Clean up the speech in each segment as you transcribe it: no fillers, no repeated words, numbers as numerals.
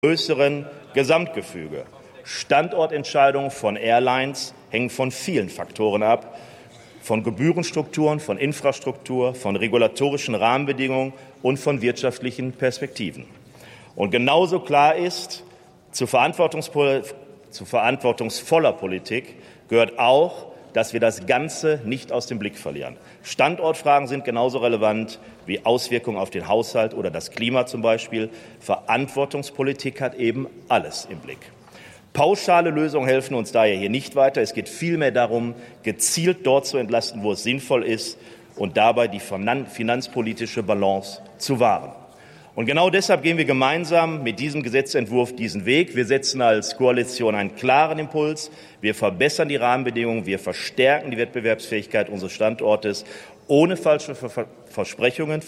größeren Gesamtgefüge. Standortentscheidungen von Airlines hängen von vielen Faktoren ab, von Gebührenstrukturen, von Infrastruktur, von regulatorischen Rahmenbedingungen und von wirtschaftlichen Perspektiven. Und genauso klar ist, zu verantwortungsvoller Politik gehört auch, dass wir das Ganze nicht aus dem Blick verlieren. Standortfragen sind genauso relevant wie Auswirkungen auf den Haushalt oder das Klima zum Beispiel. Verantwortungspolitik hat eben alles im Blick. Pauschale Lösungen helfen uns daher hier nicht weiter. Es geht vielmehr darum, gezielt dort zu entlasten, wo es sinnvoll ist und dabei die finanzpolitische Balance zu wahren. Und genau deshalb gehen wir gemeinsam mit diesem Gesetzentwurf diesen Weg. Wir setzen als Koalition einen klaren Impuls. Wir verbessern die Rahmenbedingungen. Wir verstärken die Wettbewerbsfähigkeit unseres Standortes ohne falsche Versprechungen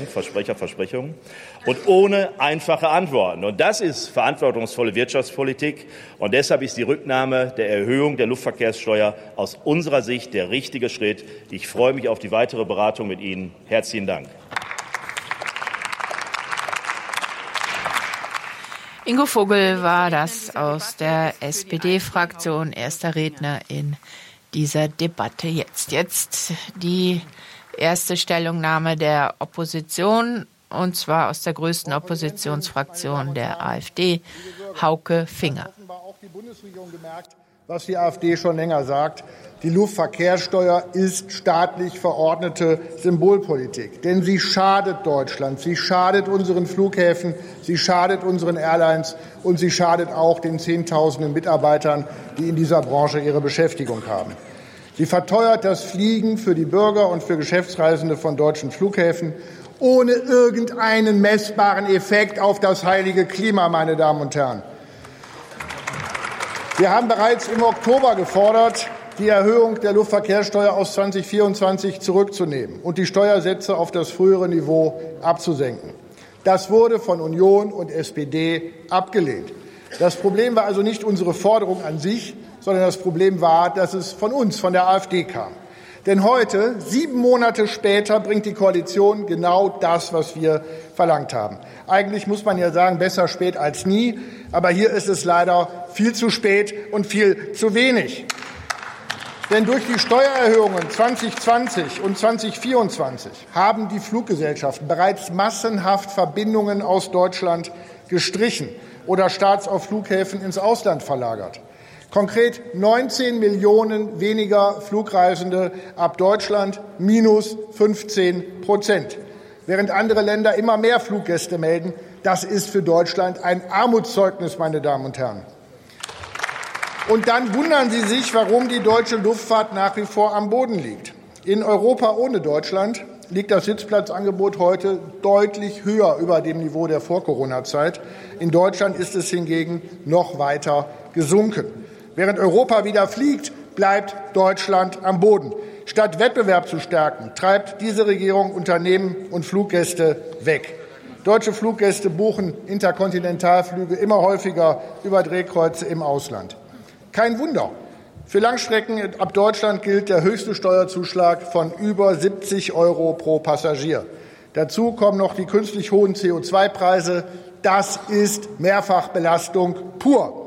und ohne einfache Antworten. Und das ist verantwortungsvolle Wirtschaftspolitik. Und deshalb ist die Rücknahme der Erhöhung der Luftverkehrssteuer aus unserer Sicht der richtige Schritt. Ich freue mich auf die weitere Beratung mit Ihnen. Herzlichen Dank. Ingo Vogel war das aus der SPD-Fraktion, erster Redner in dieser Debatte. Jetzt die erste Stellungnahme der Opposition, und zwar aus der größten Oppositionsfraktion der AfD, Hauke Finger. Was die AfD schon länger sagt, die Luftverkehrssteuer ist staatlich verordnete Symbolpolitik. Denn sie schadet Deutschland, sie schadet unseren Flughäfen, sie schadet unseren Airlines und sie schadet auch den Zehntausenden Mitarbeitern, die in dieser Branche ihre Beschäftigung haben. Sie verteuert das Fliegen für die Bürger und für Geschäftsreisende von deutschen Flughäfen ohne irgendeinen messbaren Effekt auf das heilige Klima, meine Damen und Herren. Wir haben bereits im Oktober gefordert, die Erhöhung der Luftverkehrssteuer aus 2024 zurückzunehmen und die Steuersätze auf das frühere Niveau abzusenken. Das wurde von Union und SPD abgelehnt. Das Problem war also nicht unsere Forderung an sich, sondern das Problem war, dass es von uns, von der AfD kam. Denn heute, 7 Monate später, bringt die Koalition genau das, was wir verlangt haben. Eigentlich muss man ja sagen, besser spät als nie. Aber hier ist es leider viel zu spät und viel zu wenig. Denn durch die Steuererhöhungen 2020 und 2024 haben die Fluggesellschaften bereits massenhaft Verbindungen aus Deutschland gestrichen oder Starts auf Flughäfen ins Ausland verlagert. Konkret 19 Millionen weniger Flugreisende ab Deutschland, minus 15%. Während andere Länder immer mehr Fluggäste melden, das ist für Deutschland ein Armutszeugnis, meine Damen und Herren. Und dann wundern Sie sich, warum die deutsche Luftfahrt nach wie vor am Boden liegt. In Europa ohne Deutschland liegt das Sitzplatzangebot heute deutlich höher über dem Niveau der Vor-Corona-Zeit. In Deutschland ist es hingegen noch weiter gesunken. Während Europa wieder fliegt, bleibt Deutschland am Boden. Statt Wettbewerb zu stärken, treibt diese Regierung Unternehmen und Fluggäste weg. Deutsche Fluggäste buchen Interkontinentalflüge immer häufiger über Drehkreuze im Ausland. Kein Wunder. Für Langstrecken ab Deutschland gilt der höchste Steuerzuschlag von über 70 € pro Passagier. Dazu kommen noch die künstlich hohen CO2-Preise. Das ist Mehrfachbelastung pur.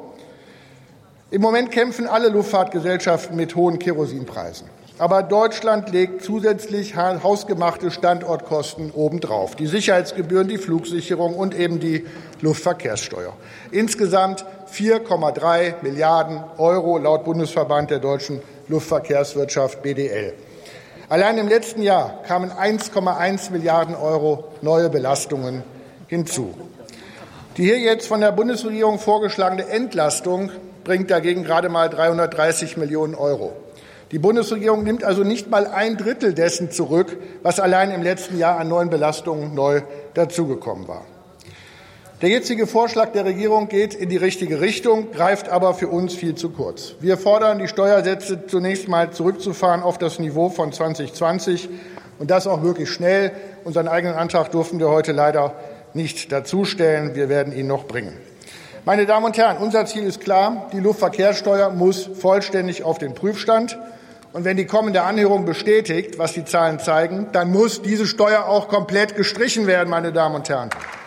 Im Moment kämpfen alle Luftfahrtgesellschaften mit hohen Kerosinpreisen. Aber Deutschland legt zusätzlich hausgemachte Standortkosten obendrauf. Die Sicherheitsgebühren, die Flugsicherung und eben die Luftverkehrssteuer. Insgesamt 4,3 Milliarden € laut Bundesverband der deutschen Luftverkehrswirtschaft BDL. Allein im letzten Jahr kamen 1,1 Milliarden € neue Belastungen hinzu. Die hier jetzt von der Bundesregierung vorgeschlagene Entlastung bringt dagegen gerade mal 330 Millionen €. Die Bundesregierung nimmt also nicht mal 1/3 dessen zurück, was allein im letzten Jahr an neuen Belastungen neu dazugekommen war. Der jetzige Vorschlag der Regierung geht in die richtige Richtung, greift aber für uns viel zu kurz. Wir fordern, die Steuersätze zunächst mal zurückzufahren auf das Niveau von 2020 und das auch wirklich schnell. Unseren eigenen Antrag durften wir heute leider nicht dazustellen. Wir werden ihn noch bringen. Meine Damen und Herren, unser Ziel ist klar. Die Luftverkehrssteuer muss vollständig auf den Prüfstand. Und wenn die kommende Anhörung bestätigt, was die Zahlen zeigen, dann muss diese Steuer auch komplett gestrichen werden, meine Damen und Herren.